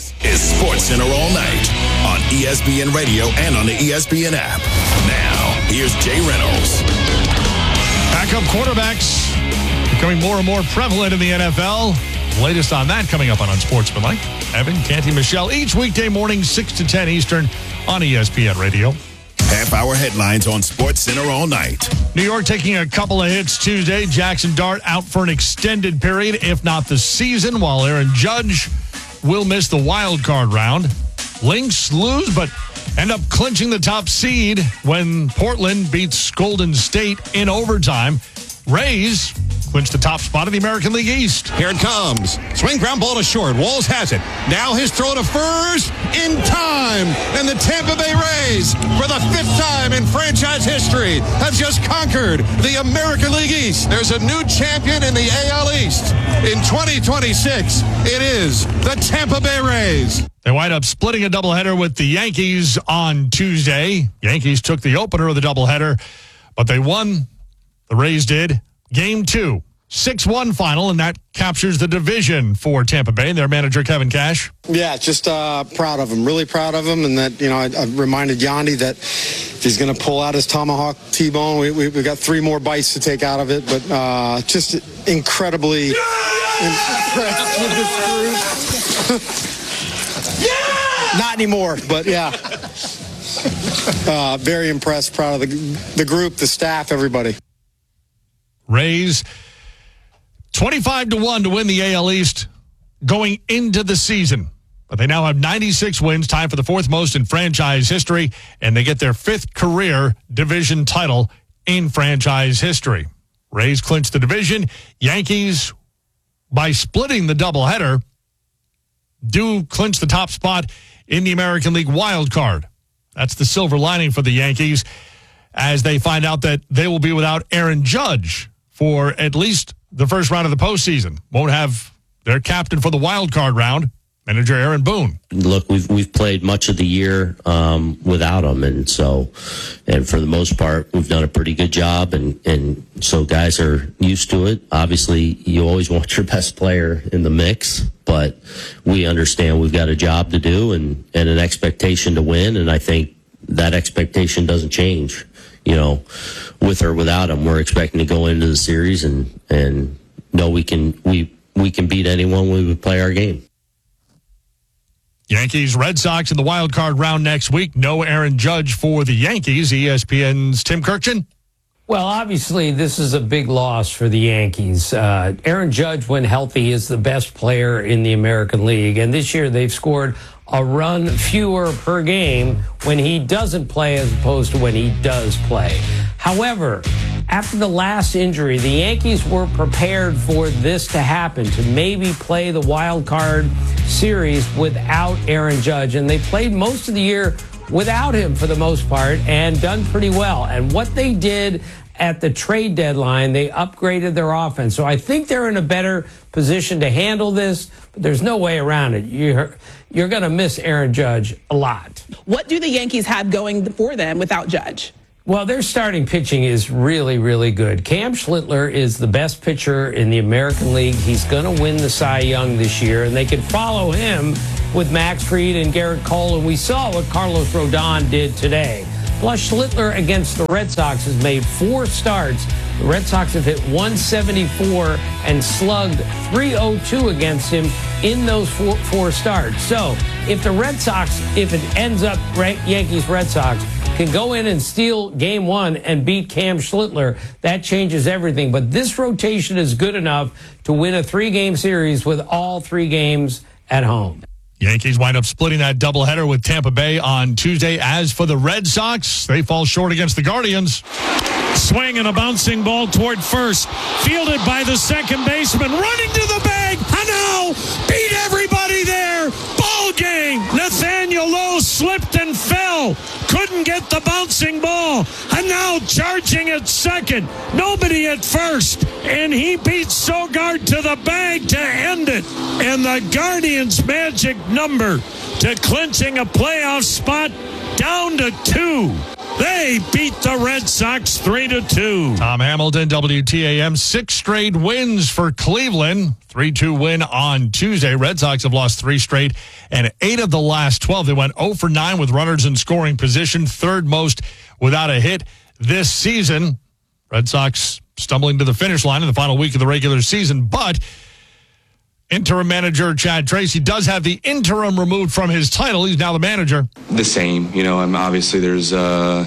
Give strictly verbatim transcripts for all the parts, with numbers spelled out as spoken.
This is SportsCenter All Night on E S P N Radio and on the E S P N app. Now, here's Jay Reynolds. Backup quarterbacks becoming more and more prevalent in the N F L. Latest on that coming up on Unsportsmanlike. Evan, Canty, Michelle, each weekday morning, six to ten Eastern on E S P N Radio. Half-hour headlines on SportsCenter All Night. New York taking a couple of hits Tuesday. Jackson Dart out for an extended period, if not the season, while Aaron Judge will miss the wild card round. Lynx lose, but end up clinching the top seed when Portland beats Golden State in overtime. Rays clinch the top spot in the American League East. Here it comes. Swing ground ball to short. Walls has it. Now his throw to first in time. And the Tampa Bay Rays, for the fifth time in franchise history, have just conquered the American League East. There's a new champion in the A L East. In twenty twenty-six, it is the Tampa Bay Rays. They wind up splitting a doubleheader with the Yankees on Tuesday. Yankees took the opener of the doubleheader, but they won. The Rays did. Game two, six one final, and that captures the division for Tampa Bay and their manager, Kevin Cash. Yeah, just uh, proud of him, really proud of him, and that, you know, I, I reminded Yandy that if he's going to pull out his tomahawk T-bone, we, we, we've got three more bites to take out of it, but uh, just incredibly impressed with this group. Yeah! Not anymore, but yeah. Uh, very impressed, proud of the, the group, the staff, everybody. Rays twenty-five to one to win the A L East going into the season. But they now have ninety-six wins, tied for the fourth most in franchise history, and they get their fifth career division title in franchise history. Rays clinch the division. Yankees, by splitting the doubleheader, do clinch the top spot in the American League wild card. That's the silver lining for the Yankees as they find out that they will be without Aaron Judge for at least the first round of the postseason. Won't have their captain for the wild card round, manager Aaron Boone. Look, we've we've played much of the year um, without him, and so, and for the most part, we've done a pretty good job, and, and so guys are used to it. Obviously, you always want your best player in the mix, but we understand we've got a job to do and, and an expectation to win, and I think that expectation doesn't change. You know, with or without him, we're expecting to go into the series and, and know we can we we can beat anyone when we play our game. Yankees, Red Sox in the wild card round next week. No Aaron Judge for the Yankees. E S P N's Tim Kirchin. Well, obviously, this is a big loss for the Yankees. Uh, Aaron Judge, when healthy, is the best player in the American League. And this year, they've scored a run fewer per game when he doesn't play as opposed to when he does play. However, after the last injury, the Yankees were prepared for this to happen, to maybe play the wild card series without Aaron Judge. And they played most of the year without him for the most part and done pretty well. And what they did at the trade deadline, they upgraded their offense. So I think they're in a better position to handle this, but there's no way around it. You're, you're going to miss Aaron Judge a lot. What do the Yankees have going for them without Judge? Well, their starting pitching is really, really good. Cam Schlittler is the best pitcher in the American League. He's going to win the Cy Young this year, and they can follow him with Max Fried and Garrett Cole, and we saw what Carlos Rodon did today. Plus, Schlittler against the Red Sox has made four starts. The Red Sox have hit one seventy-four and slugged three oh two against him in those four, four starts. So if the Red Sox, if it ends up Yankees-Red Sox, can go in and steal game one and beat Cam Schlittler, that changes everything. But this rotation is good enough to win a three-game series with all three games at home. Yankees wind up splitting that doubleheader with Tampa Bay on Tuesday. As for the Red Sox, they fall short against the Guardians. Swing and a bouncing ball toward first. Fielded by the second baseman. Running to the bag. Hano beat everybody there. Ball game. Nathaniel Lowe slipped and fell. Couldn't get the bouncing ball. And now charging at second. Nobody at first. And he beats Sogard to the bag to end it. And the Guardians' magic number to clinching a playoff spot down to two. They beat the Red Sox three to two. Tom Hamilton, W T A M, six straight wins for Cleveland. three two win on Tuesday. Red Sox have lost three straight, and eight of the last twelve. They went oh for nine with runners in scoring position, third most without a hit this season. Red Sox stumbling to the finish line in the final week of the regular season, but interim manager Chad Tracy does have the interim removed from his title. He's now the manager. The same, you know, and obviously there's a,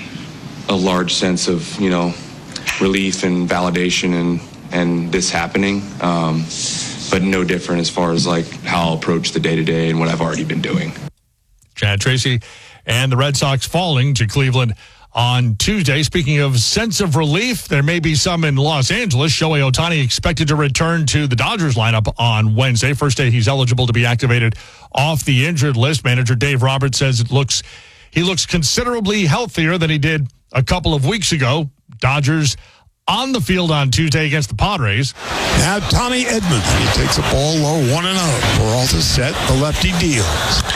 a large sense of, you know, relief and validation and, and this happening, um, but no different as far as like how I'll approach the day-to-day and what I've already been doing. Chad Tracy and the Red Sox falling to Cleveland on Tuesday. Speaking of sense of relief, there may be some in Los Angeles. Shohei Ohtani expected to return to the Dodgers lineup on Wednesday. First day he's eligible to be activated off the injured list. Manager Dave Roberts says it looks he looks considerably healthier than he did a couple of weeks ago. Dodgers on the field on Tuesday against the Padres. Now Tommy Edman. He takes a ball low, one and oh. Peralta set, the lefty deals.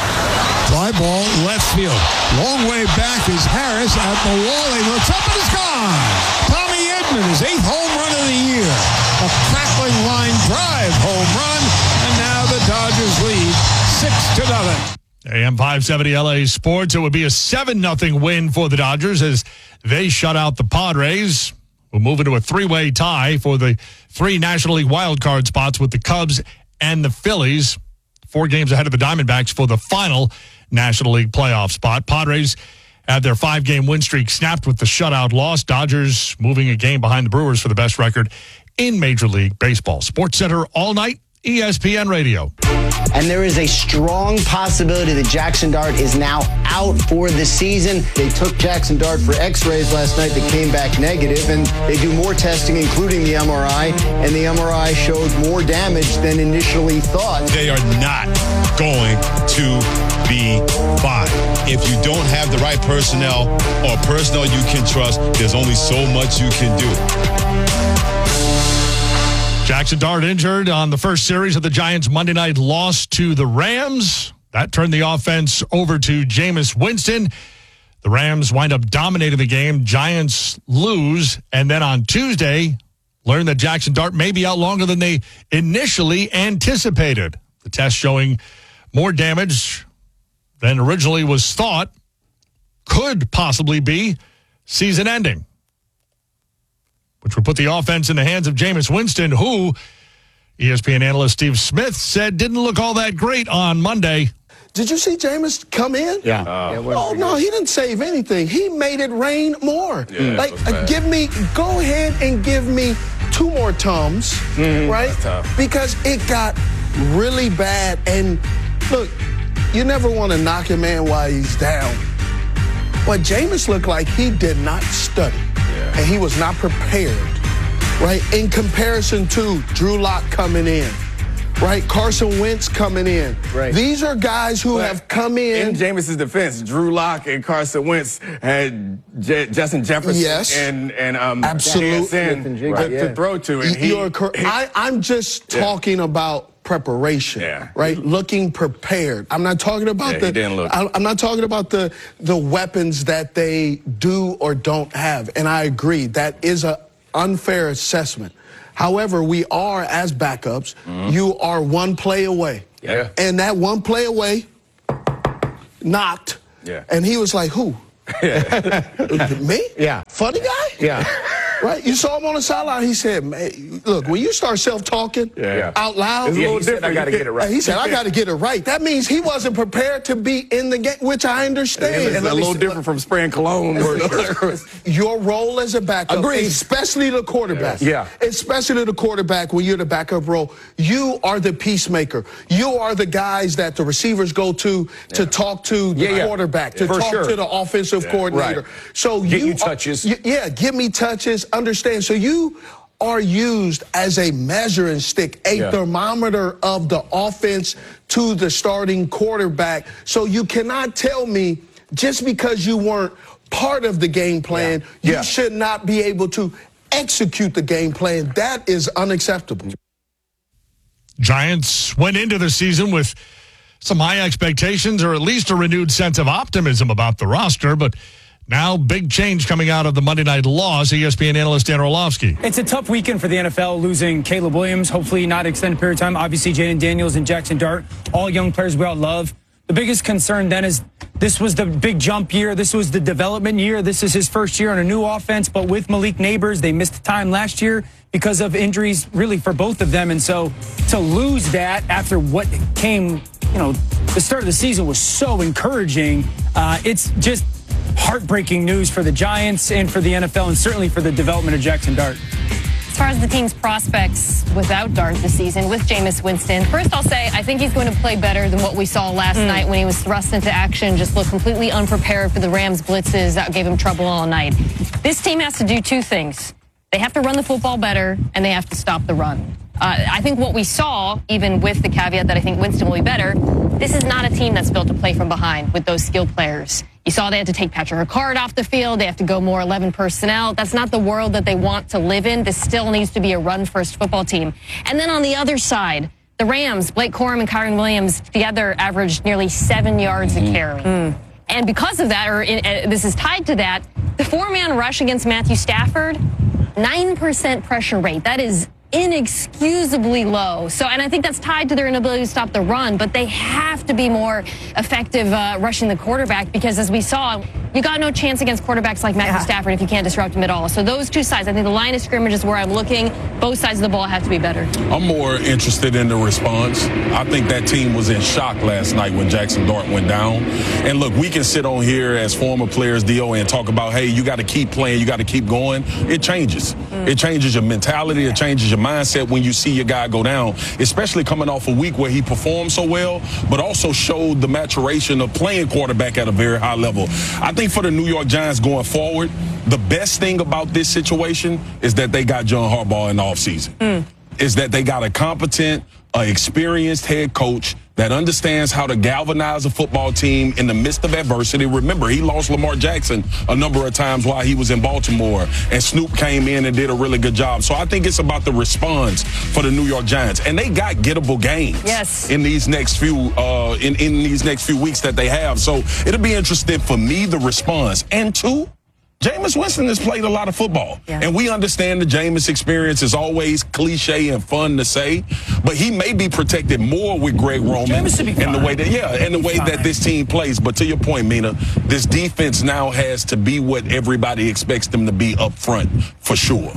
Fly ball, left field. Long way back is Harris at the wall. He looks up and it's gone. Tommy Edman, his eighth home run of the year. A crackling line drive home run. And now the Dodgers lead six to nothing. A M five seventy L A Sports. It would be a seven nothing win for the Dodgers as they shut out the Padres. We'll move into a three-way tie for the three National League wildcard spots with the Cubs and the Phillies. Four games ahead of the Diamondbacks for the final National League playoff spot. Padres had their five-game win streak snapped with the shutout loss. Dodgers moving a game behind the Brewers for the best record in Major League Baseball. Sports Center all night, E S P N Radio. And there is a strong possibility that Jackson Dart is now out for the season. They took Jackson Dart for x-rays last night that came back negative, and they do more testing, including the M R I, and the M R I showed more damage than initially thought. They are not going to be fine. If you don't have the right personnel or personnel you can trust, there's only so much you can do. Jackson Dart injured on the first series of the Giants' Monday night loss to the Rams. That turned the offense over to Jameis Winston. The Rams wind up dominating the game. Giants lose. And then on Tuesday, learn that Jackson Dart may be out longer than they initially anticipated. The test showing more damage than originally was thought could possibly be season-ending, which would put the offense in the hands of Jameis Winston, who E S P N analyst Steve Smith said didn't look all that great on Monday. Did you see Jameis come in? Yeah. Uh, oh, no, he didn't save anything. He made it rain more. Yeah, like, uh, give me, go ahead and give me two more Tums, mm-hmm. right? Because it got really bad. And look, you never want to knock a man while he's down. But Jameis looked like he did not study. And he was not prepared, right? In comparison to Drew Lock coming in, right? Carson Wentz coming in. Right. These are guys who but have come in. In Jameis's defense, Drew Lock and Carson Wentz had J- Justin Jefferson yes. and and um, absolutely right. to, yeah. to throw to. And he, You're cor- he, I, I'm just yeah. talking about preparation, yeah. right? Looking prepared. I'm not talking about yeah, the. He didn't look. I'm not talking about the the weapons that they do or don't have. And I agree that is an unfair assessment. However, we are as backups. Mm-hmm. You are one play away. Yeah. And that one play away knocked. Yeah. And he was like, "Who? Me? Yeah. Funny guy? Yeah." Right? You saw him on the sideline. He said, man, look, when you start self-talking yeah. out loud. It's a little he different. Said, I got to get it right. He said, I got to get it right. That means he wasn't prepared to be in the game, which I understand. It's a little see, different from spraying cologne. Your role as a backup, Agreed. especially the quarterback. Yeah. Especially the quarterback when you're the backup role. You are the peacemaker. You are the guys that the receivers go to to yeah. talk to the yeah, quarterback, yeah. to For talk sure. to the offensive yeah. coordinator. Right. So Get you, you touches. Are, yeah, give me touches. Understand. So you You are used as a measuring stick, a yeah. thermometer of the offense to the starting quarterback. So you cannot tell me just because you weren't part of the game plan, yeah. you yeah. should not be able to execute the game plan. That is unacceptable. Giants went into the season with some high expectations or at least a renewed sense of optimism about the roster, but Now, big change coming out of the Monday night loss. E S P N analyst Dan Orlovsky. It's a tough weekend for the N F L, losing Caleb Williams, hopefully not extended period of time. Obviously, Jaden Daniels and Jackson Dart, all young players we all love. The biggest concern then is this was the big jump year. This was the development year. This is his first year on a new offense. But with Malik Neighbors, they missed time last year because of injuries really for both of them. And so to lose that after what came, you know, the start of the season was so encouraging. Uh, it's just heartbreaking news for the Giants and for the N F L and certainly for the development of Jackson Dart. As far as the team's prospects without Dart this season, with Jameis Winston, first I'll say I think he's going to play better than what we saw last mm. night when he was thrust into action, just looked completely unprepared for the Rams blitzes that gave him trouble all night. This team has to do two things. They have to run the football better, and they have to stop the run. Uh, I think what we saw, even with the caveat that I think Winston will be better, this is not a team that's built to play from behind with those skilled players. You saw they had to take Patrick Ricard off the field. They have to go more eleven personnel. That's not the world that they want to live in. This still needs to be a run-first football team. And then on the other side, the Rams, Blake Corum and Kyren Williams together averaged nearly seven yards a carry. Mm. And because of that, or in, uh, this is tied to that, the four-man rush against Matthew Stafford, nine percent pressure rate. That is inexcusably low. So, and I think that's tied to their inability to stop the run, but they have to be more effective uh, rushing the quarterback because, as we saw, you got no chance against quarterbacks like Matthew yeah. Stafford if you can't disrupt him at all. So those two sides, I think the line of scrimmage is where I'm looking. Both sides of the ball have to be better. I'm more interested in the response. I think that team was in shock last night when Jackson Dart went down. And look, we can sit on here as former players, D O, and talk about, hey, you got to keep playing, you got to keep going. It changes. Mm. It changes your mentality. It changes your mindset when you see your guy go down, especially coming off a week where he performed so well, but also showed the maturation of playing quarterback at a very high level. I think for the New York Giants going forward, the best thing about this situation is that they got John Harbaugh in the offseason. Mm. Is that they got a competent, uh, experienced head coach that understands how to galvanize a football team in the midst of adversity. Remember, he lost Lamar Jackson a number of times while he was in Baltimore, and Snoop came in and did a really good job. So I think it's about the response for the New York Giants, and they got gettable games yes. in these next few uh, in in these next few weeks that they have. So it'll be interesting for me, the response, and two, Jameis Winston has played a lot of football, yeah. and we understand the Jameis experience is always cliche and fun to say, but he may be protected more with Greg Roman and the way that, yeah, and the way fine. that this team plays. But to your point, Mina, this defense now has to be what everybody expects them to be up front for sure.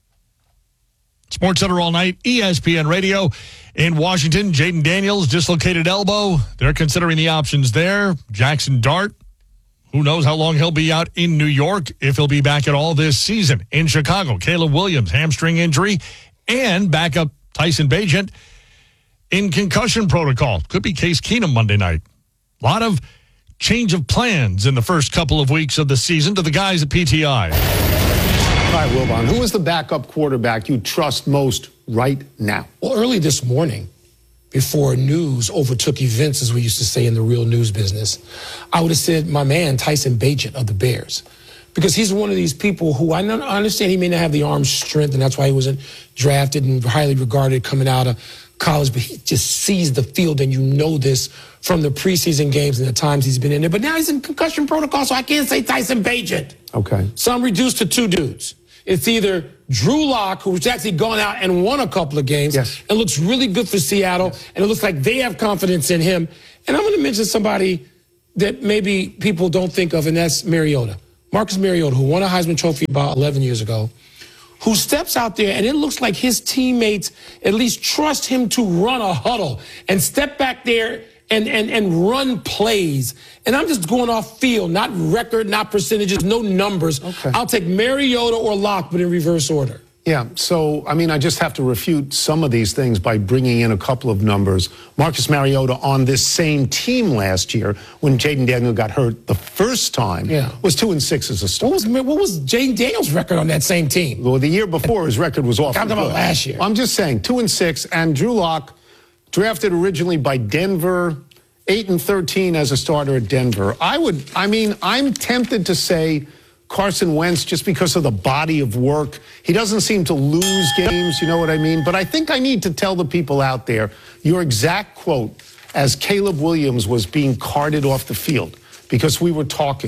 Sports Center all night, E S P N Radio in Washington. Jaden Daniels, dislocated elbow. They're considering the options there. Jackson Dart. Who knows how long he'll be out in New York, if he'll be back at all this season. In Chicago, Caleb Williams, hamstring injury, and backup Tyson Bagent in concussion protocol. Could be Case Keenum Monday night. A lot of change of plans in the first couple of weeks of the season to the guys at P T I. All right, Wilbon, who is the backup quarterback you trust most right now? Well, early this morning, before news overtook events, as we used to say in the real news business, I would have said my man, Tyson Bagent of the Bears. Because he's one of these people who I understand he may not have the arm strength, and that's why he wasn't drafted and highly regarded coming out of college, but he just sees the field, and you know this from the preseason games and the times he's been in there. But now he's in concussion protocol, so I can't say Tyson Bagent. Okay. So I'm reduced to two dudes. It's either Drew Lock, who's actually gone out and won a couple of games yes. and looks really good for Seattle, yes. and it looks like they have confidence in him. And I'm going to mention somebody that maybe people don't think of, and that's Mariota. Marcus Mariota, who won a Heisman Trophy about eleven years ago, who steps out there, and it looks like his teammates at least trust him to run a huddle and step back there and, and, and run plays. And I'm just going off field, not record, not percentages, no numbers. Okay. I'll take Mariota or Locke, but in reverse order. Yeah, so, I mean, I just have to refute some of these things by bringing in a couple of numbers. Marcus Mariota on this same team last year, when Jaden Daniels got hurt the first time, yeah. was two and six as a starter. What was, what was Jaden Daniels' record on that same team? Well, the year before, his record was off. I'm talking about last year. I'm just saying, two and six, and Drew Lock, drafted originally by Denver, eight and thirteen as a starter at Denver. I would, I mean, I'm tempted to say Carson Wentz just because of the body of work. He doesn't seem to lose games, you know what I mean? But I think I need to tell the people out there your exact quote as Caleb Williams was being carted off the field, because we were talking.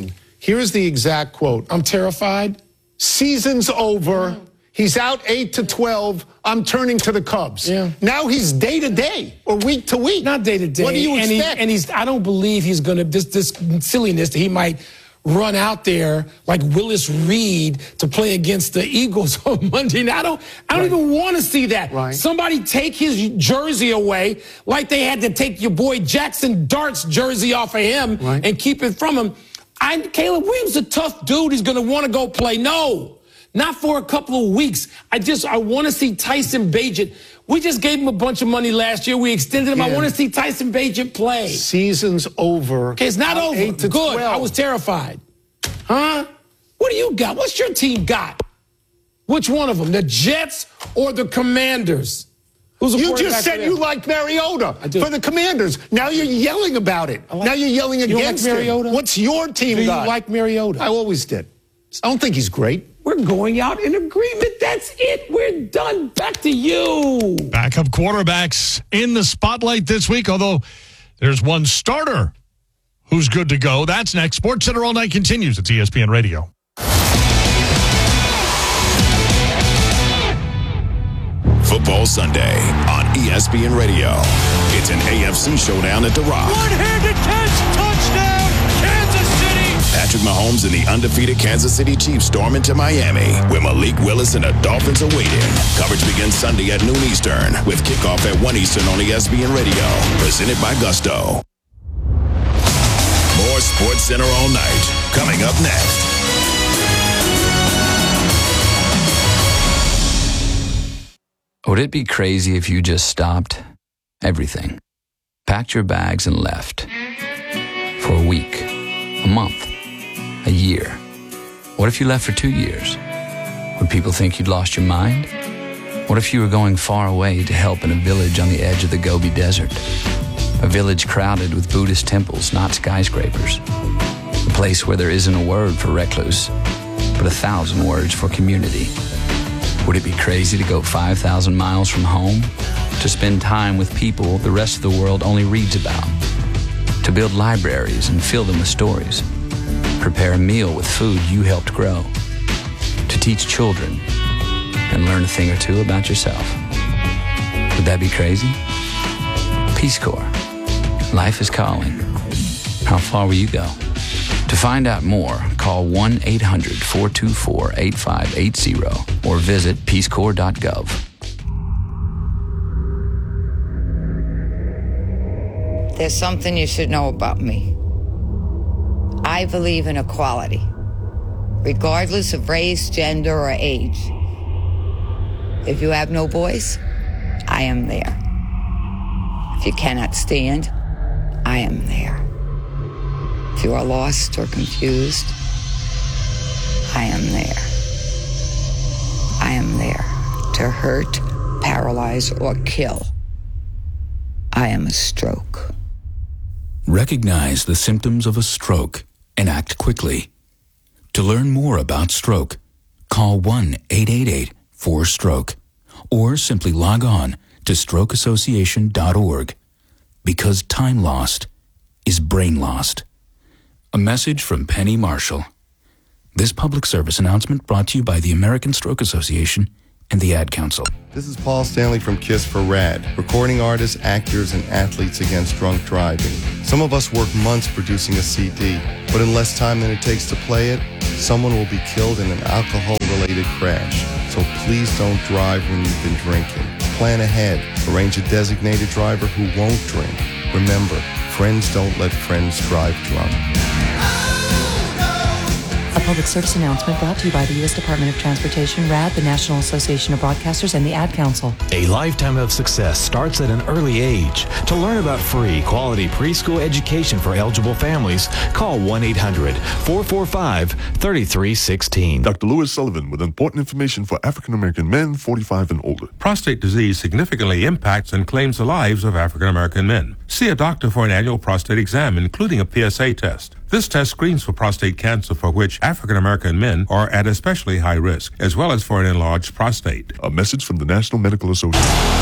Here's the exact quote. I'm terrified. Season's over. He's out eight to twelve. I'm turning to the Cubs. Yeah. Now he's day to day or week to week. Not day to day. What do you and expect? He, and he's. I don't believe he's going to this this silliness that he might run out there like Willis Reed to play against the Eagles on Monday night. I don't. I don't right. even want to see that. Right. Somebody take his jersey away, like they had to take your boy Jackson Dart's jersey off of him right. and keep it from him. I, Caleb Williams, a tough dude. He's going to want to go play. No. Not for a couple of weeks. I just, I want to see Tyson Bagent. We just gave him a bunch of money last year. We extended him. Yeah. I want to see Tyson Bagent play. Season's over. Okay, it's not over. eight to Good. twelve. I was terrified. Huh? What do you got? What's your team got? Which one of them? The Jets or the Commanders? Who's the you just said you liked Mariota for the Commanders. Now you're yelling about it. Like, now you're yelling you against like Mariota? Him. What's your team do got? You like Mariota? I always did. I don't think he's great. We're going out in agreement. That's it. We're done. Back to you. Backup quarterbacks in the spotlight this week, although there's one starter who's good to go. That's next. Sports Center All Night continues at E S P N Radio. Football Sunday on E S P N Radio. It's an A F C showdown at The Rock. One-handed catch, touchdown, Kansas City. Patrick Mahomes and the undefeated Kansas City Chiefs storm into Miami, where Malik Willis and the Dolphins are waiting. Coverage begins Sunday at noon Eastern, with kickoff at one Eastern on E S P N Radio. Presented by Gusto. More Sports Center All Night, coming up next. Would it be crazy if you just stopped everything, packed your bags and left for a week, a month, a year? What if you left for two years? Would people think you'd lost your mind? What if you were going far away to help in a village on the edge of the Gobi Desert? A village crowded with Buddhist temples, not skyscrapers. A place where there isn't a word for recluse, but a thousand words for community. Would it be crazy to go five thousand miles from home? To spend time with people the rest of the world only reads about? To build libraries and fill them with stories? Prepare a meal with food you helped grow? To teach children and learn a thing or two about yourself? Would that be crazy? Peace Corps. Life is calling. How far will you go? To find out more, call one eight hundred four two four eight five eight zero or visit peace corps dot gov. There's something you should know about me. I believe in equality, regardless of race, gender, or age. If you have no voice, I am there. If you cannot stand, I am there. If you are lost or confused, I am there. I am there to hurt, paralyze, or kill. I am a stroke. Recognize the symptoms of a stroke and act quickly. To learn more about stroke, call one eight eight eight four stroke or simply log on to stroke association dot org, because time lost is brain lost. A message from Penny Marshall. This public service announcement brought to you by the American Stroke Association and the Ad Council. This is Paul Stanley from KISS for RAD, recording artists, actors, and athletes against drunk driving. Some of us work months producing a C D, but in less time than it takes to play it, someone will be killed in an alcohol-related crash. So please don't drive when you've been drinking. Plan ahead. Arrange a designated driver who won't drink. Remember, friends don't let friends drive drunk. A public service announcement brought to you by the U S Department of Transportation, RAD, the National Association of Broadcasters, and the Ad Council. A lifetime of success starts at an early age. To learn about free, quality preschool education for eligible families, call one eight hundred four four five three three one six. Doctor Lewis Sullivan with important information for African American men forty-five and older. Prostate disease significantly impacts and claims the lives of African American men. See a doctor for an annual prostate exam, including a P S A test. This test screens for prostate cancer, for which African American men are at especially high risk, as well as for an enlarged prostate. A message from the National Medical Association.